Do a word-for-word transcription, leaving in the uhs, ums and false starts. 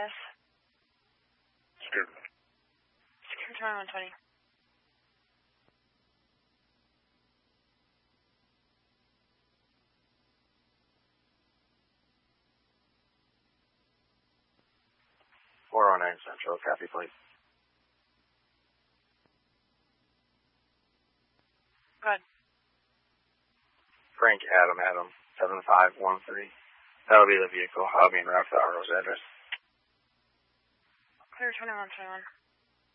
address? Sure. twenty-one twenty. four oh nine Central, copy, please. Good. Frank Adam Adam, seven five one three. That'll be the vehicle. I'll be in route to our Rose address. Clear twenty-one twenty-one.